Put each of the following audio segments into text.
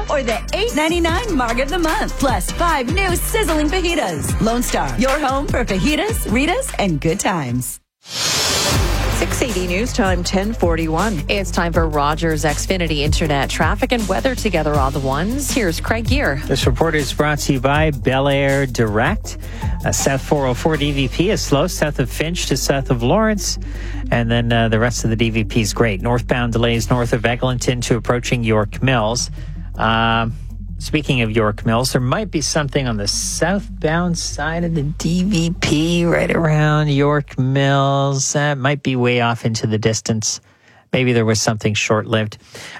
or the $8.99 Marg of the Month. Plus 5 new sizzling fajitas. Lone Star, your home for fajitas, Ritas, and good times. 680 News Time, 10:41. It's time for Rogers Xfinity Internet traffic and weather together on the ones. Here's Craig Gear. This report is brought to you by Bel Air Direct. South 404 DVP is slow, south of Finch to south of Lawrence. And then the rest of the DVP is great. Northbound delays north of Eglinton to approaching York Mills. Speaking of York Mills, there might be something on the southbound side of the DVP right around York Mills. That might be way off into the distance. Maybe there was something short-lived.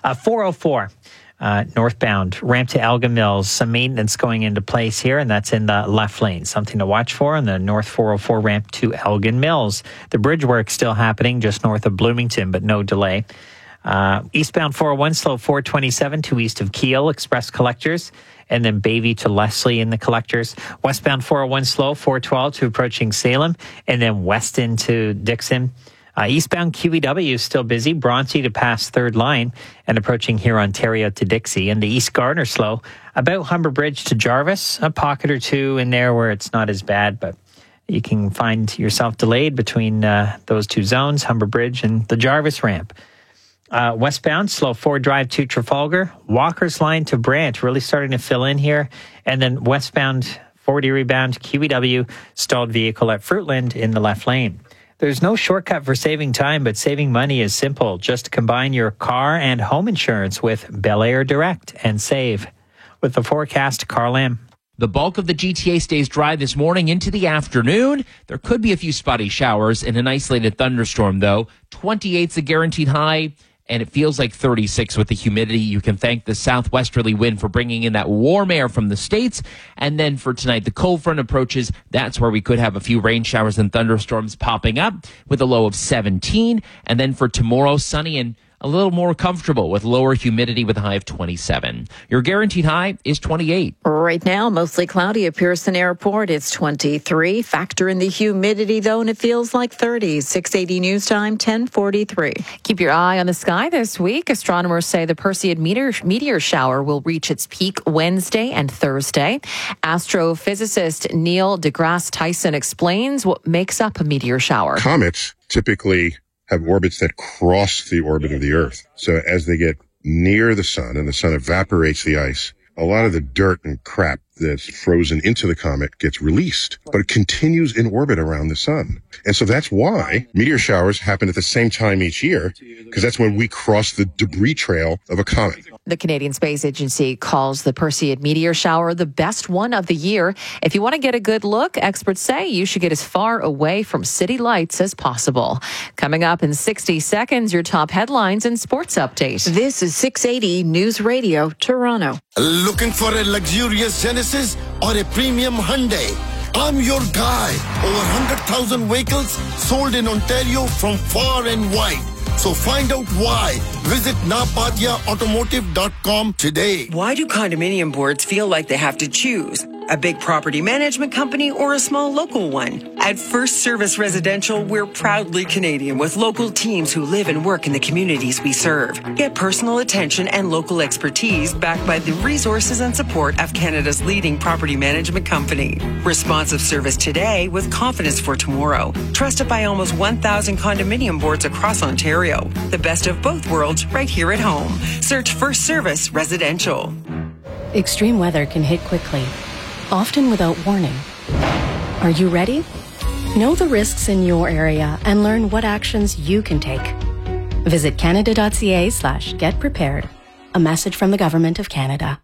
404 northbound, ramp to Elgin Mills. Some maintenance going into place here, and that's in the left lane. Something to watch for on the North 404 ramp to Elgin Mills. The bridge work still happening just north of Bloomington, but no delay. Eastbound 401, slow 427 to east of Kiel, Express Collectors, and then Bayview to Leslie in the Collectors. Westbound 401, slow 412 to approaching Salem, and then Weston to Dixon. Eastbound QEW is still busy, Bronte to pass Third Line, and approaching here Ontario to Dixie. And the East Gardner slow, about Humber Bridge to Jarvis, a pocket or two in there where it's not as bad, but you can find yourself delayed between those two zones, Humber Bridge and the Jarvis ramp. Westbound, slow 4 drive to Trafalgar. Walker's line to Brant, really starting to fill in here. And then westbound 40 rebound QEW, stalled vehicle at Fruitland in the left lane. There's no shortcut for saving time, but saving money is simple. Just combine your car and home insurance with Bel Air Direct and save. With the forecast, Carl Lamb. The bulk of the GTA stays dry this morning into the afternoon. There could be a few spotty showers and an isolated thunderstorm, though. 28's a guaranteed high, and it feels like 36 with the humidity. You can thank the southwesterly wind for bringing in that warm air from the States. And then for tonight, the cold front approaches. That's where we could have a few rain showers and thunderstorms popping up with a low of 17. And then for tomorrow, sunny and a little more comfortable with lower humidity with a high of 27. Your guaranteed high is 28. Right now, mostly cloudy at Pearson Airport. It's 23. Factor in the humidity, though, and it feels like 30. 680 News Time, 1043. Keep your eye on the sky this week. Astronomers say the Perseid meteor shower will reach its peak Wednesday and Thursday. Astrophysicist Neil deGrasse Tyson explains what makes up a meteor shower. Comets typically have orbits that cross the orbit of the Earth. So as they get near the sun and the sun evaporates the ice, a lot of the dirt and crap that's frozen into the comet gets released, but it continues in orbit around the sun. And so that's why meteor showers happen at the same time each year, because that's when we cross the debris trail of a comet. The Canadian Space Agency calls the Perseid meteor shower the best one of the year. If you want to get a good look, experts say you should get as far away from city lights as possible. Coming up in 60 seconds, your top headlines and sports update. This is 680 News Radio, Toronto. Looking for a luxurious Genesis or a premium Hyundai? I'm your guy. Over 100,000 vehicles sold in Ontario from far and wide. So find out why. Visit napadiaautomotive.com today. Why do condominium boards feel like they have to choose? A big property management company or a small local one? At First Service Residential, we're proudly Canadian with local teams who live and work in the communities we serve. Get personal attention and local expertise backed by the resources and support of Canada's leading property management company. Responsive service today with confidence for tomorrow. Trusted by almost 1,000 condominium boards across Ontario. The best of both worlds right here at home. Search First Service Residential. Extreme weather can hit quickly, often without warning. Are you ready? Know the risks in your area and learn what actions you can take. Visit canada.ca/get prepared. A message from the Government of Canada.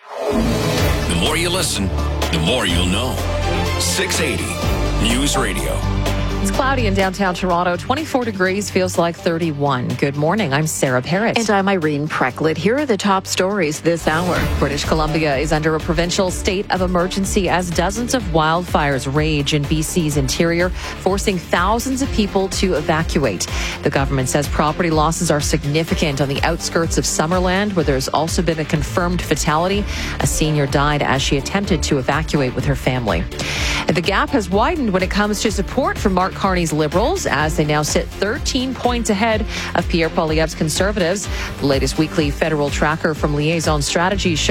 The more you listen, the more you'll know. 680 News Radio. It's cloudy in downtown Toronto. 24 degrees, feels like 31. Good morning. I'm Sarah Parrott. And I'm Irene Precklett. Here are the top stories this hour. British Columbia is under a provincial state of emergency as dozens of wildfires rage in BC's interior, forcing thousands of people to evacuate. The government says property losses are significant on the outskirts of Summerland, where there's also been a confirmed fatality. A senior died as she attempted to evacuate with her family. The gap has widened when it comes to support for Mark Carney's Liberals, as they now sit 13 points ahead of Pierre Poilievre's Conservatives. The latest weekly federal tracker from Liaison Strategies shows